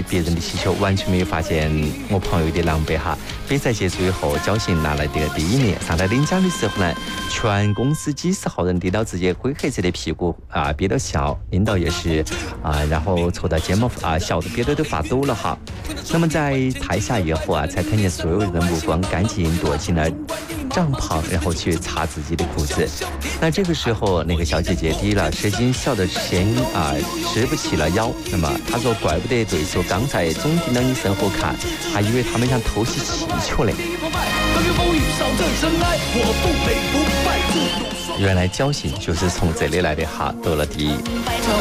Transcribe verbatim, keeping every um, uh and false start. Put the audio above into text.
别人的气球，完全没有发现我朋友有点狼狈哈。比赛结束以后，侥幸拿了这个第一名。上台领奖的时候呢，全公司几十号人对到自己灰黑色的屁股啊，憋到笑，领导也是啊，然后戳到肩膀啊，笑得憋得都发抖了哈。那么在台下以后啊，才看见所有人的目光赶紧躲进了帐篷，然后去擦自己的裤子。那这个时候，那个小姐姐低了舌尖，笑得先啊直不起了腰。那么她说：“怪不得对手刚才总盯到你身后看，还以为他们想偷袭气球嘞。”原来侥幸就是从这里来的哈，得了第一。